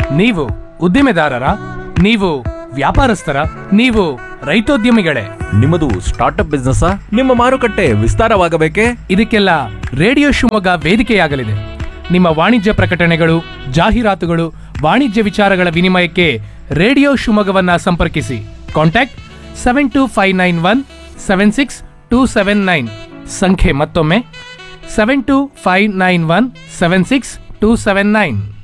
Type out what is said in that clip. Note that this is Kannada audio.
ನೀವು ಉದ್ದಿಮೆದಾರರ, ನೀವು ವ್ಯಾಪಾರಸ್ಥರ, ನೀವು ರೈತೋದ್ಯಮಿಗಳೇ, ನಿಮ್ಮದು ಸ್ಟಾರ್ಟ್ಅಪ್ ಬಿಸ್ನೆಸ್, ನಿಮ್ಮ ಮಾರುಕಟ್ಟೆ ವಿಸ್ತಾರವಾಗಬೇಕೆ? ಇದಕ್ಕೆಲ್ಲ ರೇಡಿಯೋ ಶಿವಮೊಗ್ಗ ವೇದಿಕೆಯಾಗಲಿದೆ. ನಿಮ್ಮ ವಾಣಿಜ್ಯ ಪ್ರಕಟಣೆಗಳು, ಜಾಹೀರಾತುಗಳು, ವಾಣಿಜ್ಯ ವಿಚಾರಗಳ ವಿನಿಮಯಕ್ಕೆ ರೇಡಿಯೋ ಶಿವಮೊಗ್ಗವನ್ನ ಸಂಪರ್ಕಿಸಿ. ಕಾಂಟ್ಯಾಕ್ಟ್ 72591 ಸಂಖ್ಯೆ ಮತ್ತೊಮ್ಮೆ 72591 76279.